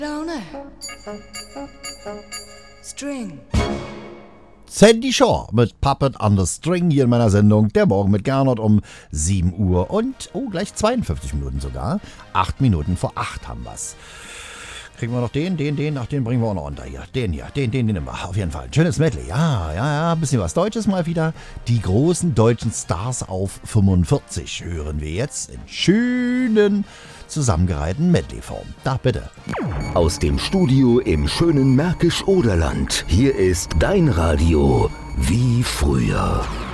Laune. String. Sandy Shaw mit Puppet on the String hier in meiner Sendung Der Morgen mit Gernot um 7 Uhr und, gleich 52 Minuten sogar. 8 Minuten vor 8 haben wir's. Kriegen wir noch den, ach, den bringen wir auch noch unter hier. Den nehmen wir, auf jeden Fall. Ein schönes Medley, ja, ein bisschen was Deutsches mal wieder. Die großen deutschen Stars auf 45 hören wir jetzt in schönen, zusammengereihten Medley-Form. Da bitte. Aus dem Studio im schönen Märkisch-Oderland. Hier ist dein Radio wie früher.